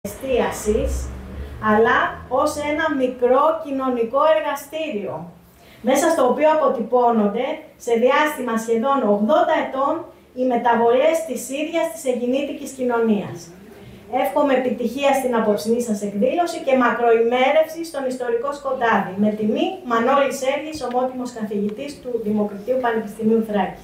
εστίασης, αλλά ως ένα μικρό κοινωνικό εργαστήριο, μέσα στο οποίο αποτυπώνονται σε διάστημα σχεδόν 80 ετών οι μεταβολές της ίδιας της εγκινήτικης κοινωνίας. Εύχομαι επιτυχία στην απόψινή σας εκδήλωση και μακροημέρευση στον ιστορικό σκοτάδι. Με τιμή, Μανώλης Σέργης, ομότιμος καθηγητής του Δημοκρατίου Πανεπιστημίου Θράκης.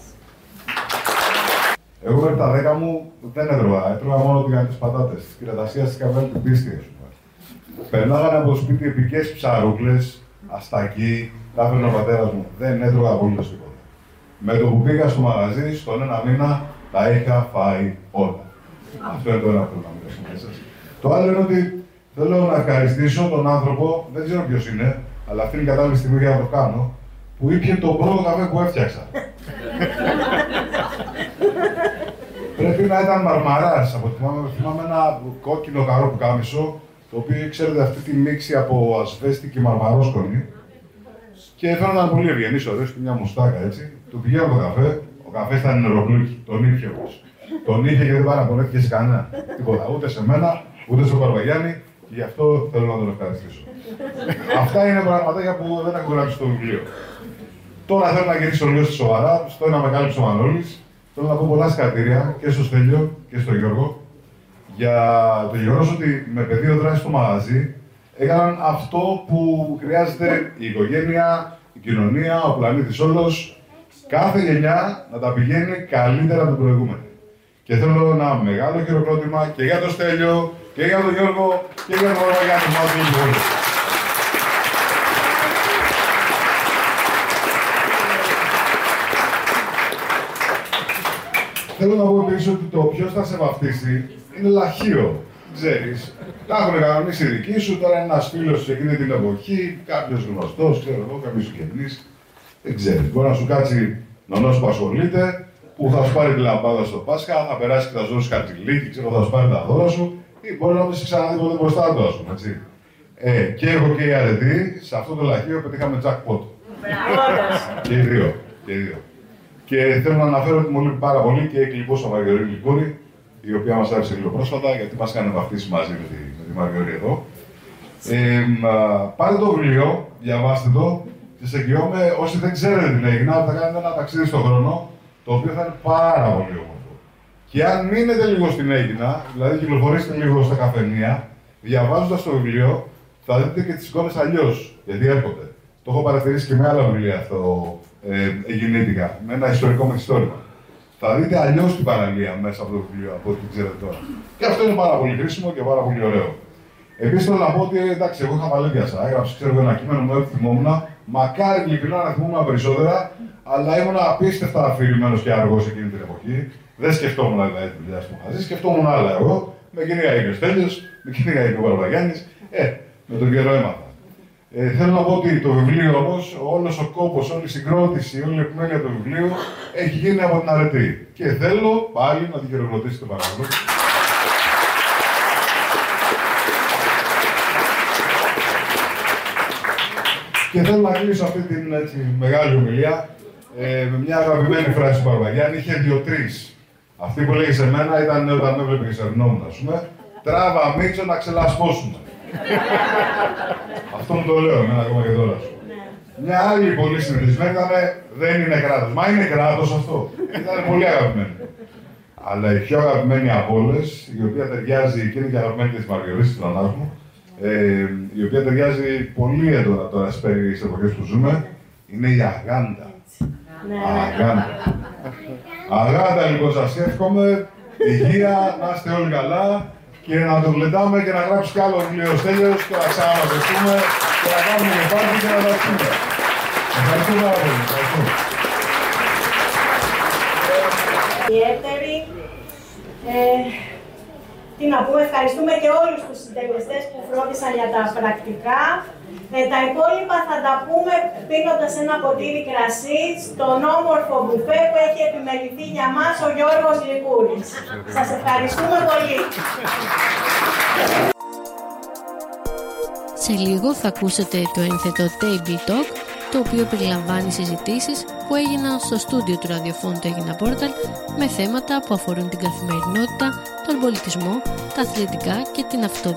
Εγώ μέχρι τα 10 μου δεν έτρωγα μόνο τις πατάτες, της κυρατασίας της καβέλη την πίστη, ας πούμε. Περνάγανε από το σπίτι επικές ψαρούκλες, αστακί, τα έφερνε ο πατέρας μου. Δεν έτρωγα απολύτως τίποτα. Με το που πήγα στο μαγαζί, στον ένα μήνα, τα είχα φάει όλα. Αυτό είναι το ένα που θέλω να μιλήσω μέσα. Το άλλο είναι ότι θέλω να ευχαριστήσω τον άνθρωπο, δεν ξέρω ποιος είναι, αλλά αυτή είναι η κατάλληλη στιγμή για να το κάνω, που ήπιε τον πρώτο καφέ που έφτιαξα. Πρέπει να ήταν Μαρμαράς. Θυμάμαι ένα κόκκινο καρό πουκάμισο, το οποίο ξέρετε αυτή τη μίξη από ασβέστη και μαρμαρόσκονη. Και φαίνονταν πολύ ευγενής, ωραίος και μια μουστάκα έτσι. Του πηγαίνω το καφέ, ο καφές ήταν νεροπλούκι, τον ήπια όμως. Τον είχε και δεν παραπονέθηκε σε κανένα. Τίποτα. Ούτε σε μένα, ούτε στον Παρβαγιάννη, και γι' αυτό θέλω να τον ευχαριστήσω. Αυτά είναι πραγματάκια που δεν έχω γράψει στο βιβλίο. Τώρα θέλω να γυρίσω λίγο στη σοβαρά, στο ένα με κάλυψε ο Μανώλης. Θέλω να πω πολλά συγχαρητήρια και στο Στέλιο και στο Γιώργο για το γεγονός ότι με πεδίο δράση στο μαγαζί έκαναν αυτό που χρειάζεται η οικογένεια, η κοινωνία, ο πλανήτης όλος, κάθε γενιά να τα πηγαίνει καλύτερα από την προηγούμενη. Και θέλω ένα μεγάλο χειροκρότημα και για το Στέλιο και για τον Γιώργο και για τον Γιάννη. Θέλω να πω επίσης ότι το ποιος θα σε βαφτίσει είναι λαχείο. Ξέρεις, τα έχουν κανονίσει οι δικοί σου, τώρα ένας φίλος σε εκείνη την εποχή, κάποιος γνωστός, ξέρω εγώ, κάποιος συγγενής. Δεν ξέρεις, μπορεί να σου κάτσει νονός που ασχολείται, που θα σου πάρει τη λαμπάδα στο Πάσχα, θα περάσει και θα σου δώσει κατσιλίκι, ξέρω, θα σου πάρει τα δώρα σου, ή μπορεί να μην σε ξαναδεί ποτέ μπροστά του, ας πούμε, έτσι. Και εγώ και η Αρετή, σε αυτό το λαχείο πετύχαμε jackpot. Και οι δύο. Και θέλω να αναφέρω ότι μου λείπει πάρα πολύ και η Γλυκούσα Μαργαρίτη Γλυκούρη, η οποία μας άφησε λίγο πρόσφατα, γιατί μας έκανε βαφτίσει μαζί με τη Μαργαρίτη εδώ. Πάρτε το βιβλίο, διαβάστε το και σε εγγυώμαι, όσοι δεν ξέρετε την Αίγινα, θα κάνετε ένα ταξίδι στον χρόνο, το οποίο θα είναι πάρα πολύ όμορφο. Και αν μείνετε λίγο στην Αίγινα, δηλαδή κυκλοφορήσετε λίγο στα καφενεία, διαβάζοντας το βιβλίο, θα δείτε και τις εικόνες αλλιώς, γιατί έρχονται. Το έχω παρατηρήσει και με άλλα βιβλία αυτό, εγκινήτικα, με ένα ιστορικό μεθιστόρημα. Θα δείτε αλλιώς την παραλία μέσα από το βιβλίο, από ό,τι ξέρετε τώρα. Και αυτό είναι πάρα πολύ χρήσιμο και πάρα πολύ ωραίο. Επίσης θέλω να πω ότι εντάξει, εγώ είχα βαλέγιασα. Έγραψα ξέρω, ένα κείμενο μου, έτσι θυμόμουν. Μακάρι ειλικρινά να θυμόμουν περισσότερα, αλλά ήμουν απίστευτα αφηρημένος και αργός εκείνη την εποχή. Δεν σκεφτόμουν δηλαδή τη δουλειά στο μαγαζί, σκεφτόμουν άλλα εγώ. Με κυνήγαγε και ο Στέλιος, με κυνήγαγε και ο Παρβαγιάννης. Με τον καιρό έμαθα. Θέλω να πω ότι το βιβλίο όμως, όλος ο κόπος, όλη η συγκρότηση, όλη η επιμέλεια του βιβλίου έχει γίνει από την Αρετή. Και θέλω πάλι να την χειροκροτήσετε παρακαλώ. Και θέλω να κλείσω αυτή την έτσι, μεγάλη ομιλία με μια αγαπημένη φράση του Παρβαγιάννη. Είχε 2-3. Αυτή που λέγει σε μένα ήταν όταν με έβλεπε και σερνόμουν, ας πούμε. Τράβα Μίτσο να ξελασπώσουμε. Αυτό μου το λέω εμένα ακόμα και τώρα. Μια άλλη πολύ συνηθισμένη ήταν δεν είναι κράτος. Μα είναι κράτος αυτό. Ήταν πολύ αγαπημένη. Αλλά η πιο αγαπημένη από όλες, η οποία ταιριάζει και είναι και αγαπημένη της Μαργαρίτης της νονάς μου, η οποία ταιριάζει πολύ έντονα τώρα στις εποχές που ζούμε, είναι η Αγάντα. Αγάντα. Αγάντα λοιπόν σας εύχομαι, υγεία, να είστε όλοι καλά. Και να το γλεντάμε και να γράψει κι άλλο βιβλίο ο Στέλιος και να ξαναμαζευτούμε και να κάνουμε και πάρτι και να τα πούμε. Ευχαριστώ πάρα πολύ. Ιδιαίτερη. Τι να πούμε, ευχαριστούμε και όλους τους συντελεστές που φρόντισαν για τα πρακτικά. Τα υπόλοιπα θα τα πούμε πίνοντας ένα ποτήρι κρασί στον όμορφο μπουφέ που έχει επιμεληθεί για μας ο Γιώργος Γλυκούρης. Σας ευχαριστούμε πολύ. Σε λίγο θα ακούσετε το ένθετο Table Talk το οποίο περιλαμβάνει συζητήσεις που έγιναν στο στούντιο του ραδιοφώνου του Έγινα Πόρταλ με θέματα που αφορούν την καθημερινότητα, τον πολιτισμό, τα αθλητικά και την αυτοδιοίκηση.